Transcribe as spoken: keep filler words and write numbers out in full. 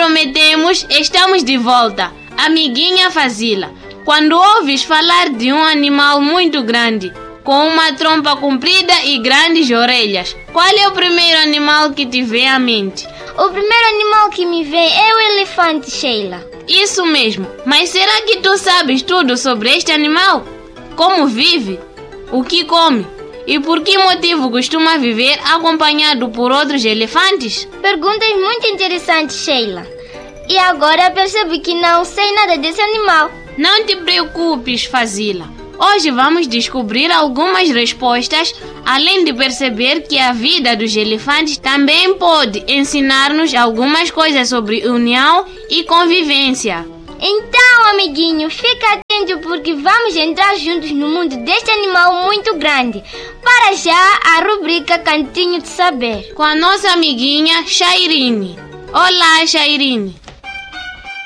prometemos, estamos de volta. Amiguinha Fazila, quando ouves falar de um animal muito grande, com uma trompa comprida e grandes orelhas, qual é o primeiro animal que te vem à mente? O primeiro animal que me vem é o elefante, Sheila. Isso mesmo, mas será que tu sabes tudo sobre este animal? Como vive? O que come? E por que motivo costuma viver acompanhado por outros elefantes? Perguntas muito interessantes, Sheila. E agora percebi que não sei nada desse animal. Não te preocupes, Fazila. Hoje vamos descobrir algumas respostas, além de perceber que a vida dos elefantes também pode ensinar-nos algumas coisas sobre união e convivência. Então, amiguinho, fica atento porque vamos entrar juntos no mundo deste animal muito grande. Para já, a rubrica Cantinho de Saber. Com a nossa amiguinha Shairine. Olá, Shairine.